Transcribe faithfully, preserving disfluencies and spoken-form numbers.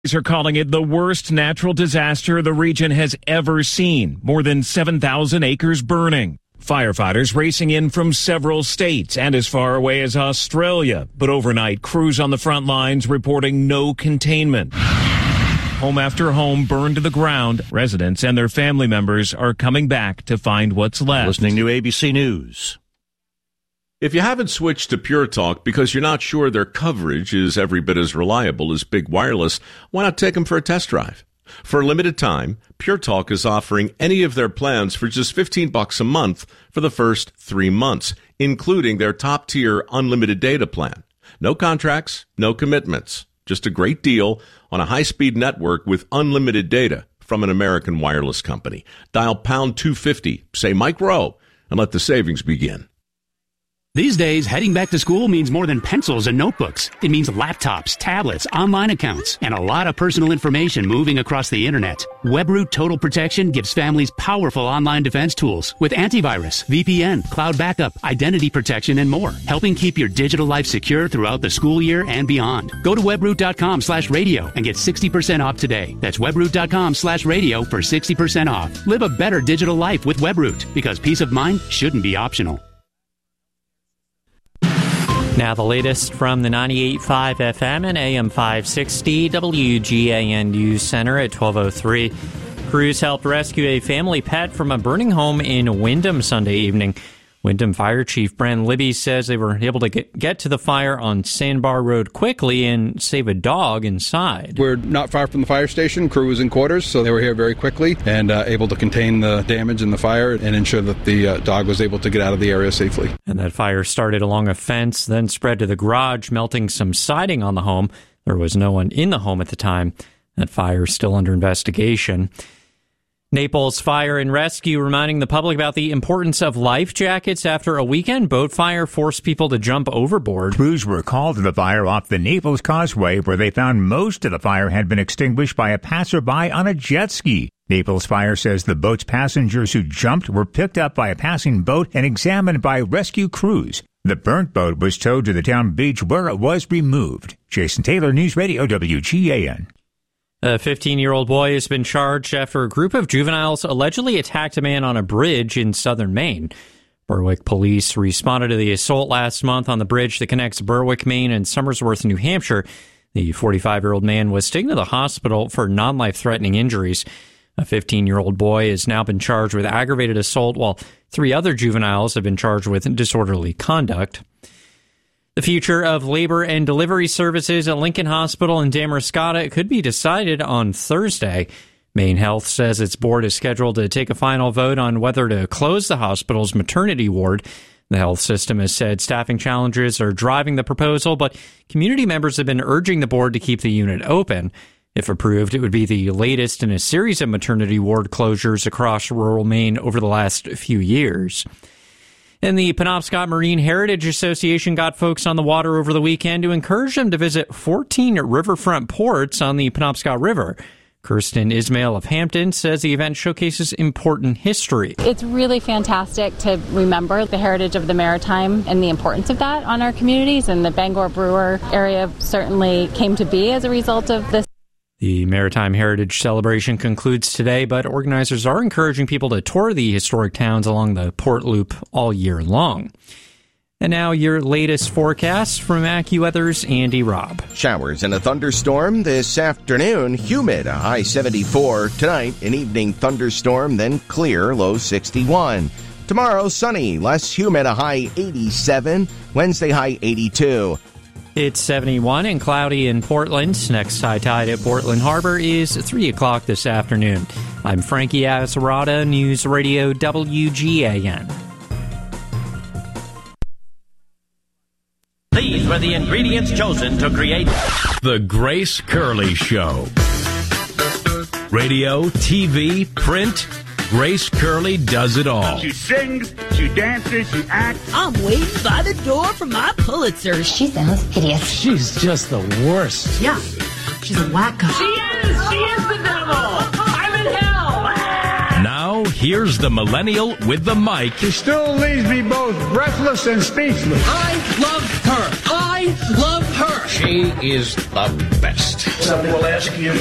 Are calling it the worst natural disaster the region has ever seen. More than seven thousand acres burning. Firefighters racing in from several states and as far away as Australia. But overnight, crews on the front lines reporting no containment. Home after home burned to the ground. Residents and their family members are coming back to find what's left. Listening to A B C News. If you haven't switched to Pure Talk because you're not sure their coverage is every bit as reliable as Big Wireless, why not take them for a test drive? For a limited time, Pure Talk is offering any of their plans for just fifteen bucks a month for the first three months, including their top-tier unlimited data plan. No contracts, no commitments. Just a great deal on a high-speed network with unlimited data from an American wireless company. Dial pound two fifty, say Mike Rowe, and let the savings begin. These days, heading back to school means more than pencils and notebooks. It means laptops, tablets, online accounts, and a lot of personal information moving across the internet. WebRoot Total Protection gives families powerful online defense tools with antivirus, V P N, cloud backup, identity protection, and more, helping keep your digital life secure throughout the school year and beyond. Go to webroot.com slash radio and get sixty percent off today. That's webroot.com slash radio for sixty percent off. Live a better digital life with WebRoot, because peace of mind shouldn't be optional. Now the latest from the ninety-eight point five F M and A M five sixty W G A N News Center at twelve oh three. Crews helped rescue a family pet from a burning home in Windham Sunday evening. Windham Fire Chief Bren Libby says they were able to get, get to the fire on Sandbar Road quickly and save a dog inside. We're not far from the fire station. Crew was in quarters, so they were here very quickly and uh, able to contain the damage in the fire and ensure that the uh, dog was able to get out of the area safely. And that fire started along a fence, then spread to the garage, melting some siding on the home. There was no one in the home at the time. That fire is still under investigation. Naples Fire and Rescue reminding the public about the importance of life jackets after a weekend boat fire forced people to jump overboard. Crews were called to the fire off the Naples Causeway, where they found most of the fire had been extinguished by a passerby on a jet ski. Naples Fire says the boat's passengers who jumped were picked up by a passing boat and examined by rescue crews. The burnt boat was towed to the town beach where it was removed. Jason Taylor, News Radio W G A N. A fifteen-year-old boy has been charged after a group of juveniles allegedly attacked a man on a bridge in southern Maine. Berwick police responded to the assault last month on the bridge that connects Berwick, Maine and Somersworth, New Hampshire. The forty-five-year-old man was taken to the hospital for non-life-threatening injuries. A fifteen-year-old boy has now been charged with aggravated assault, while three other juveniles have been charged with disorderly conduct. The future of labor and delivery services at Lincoln Hospital in Damariscotta could be decided on Thursday. Maine Health says its board is scheduled to take a final vote on whether to close the hospital's maternity ward. The health system has said staffing challenges are driving the proposal, but community members have been urging the board to keep the unit open. If approved, it would be the latest in a series of maternity ward closures across rural Maine over the last few years. And the Penobscot Marine Heritage Association got folks on the water over the weekend to encourage them to visit fourteen riverfront ports on the Penobscot River. Kirsten Ismail of Hampton says the event showcases important history. It's really fantastic to remember the heritage of the Maritime and the importance of that on our communities, and the Bangor Brewer area certainly came to be as a result of this. The Maritime Heritage Celebration concludes today, but organizers are encouraging people to tour the historic towns along the Port Loop all year long. And now your latest forecast from AccuWeather's Andy Robb. Showers and a thunderstorm this afternoon. Humid, a high seventy-four. Tonight, an evening thunderstorm, then clear, low sixty-one. Tomorrow, sunny, less humid, a high eighty-seven. Wednesday, high eighty-two. It's seventy-one and cloudy in Portland. Next high tide at Portland Harbor is three o'clock this afternoon. I'm Frankie Azzarata, News Radio W G A N. These were the ingredients chosen to create The Grace Curley Show. Radio, T V, print, Grace Curley does it all. She sings, she dances, she acts. I'm waiting by the door for my Pulitzer. She sounds hideous. She's just the worst. Yeah, she's a wacko. She is! She is the devil! I'm in hell! Now, here's the millennial with the mic. She still leaves me both breathless and speechless. I love her. I love her. She is the best. Some will ask you